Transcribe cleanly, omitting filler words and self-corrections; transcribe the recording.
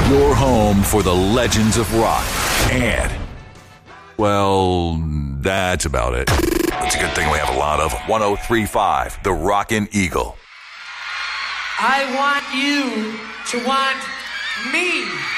Your home for the legends of rock. And, well, that's about it. It's a good thing we have a lot of 103.5, the Rockin' Eagle. I want you to want me.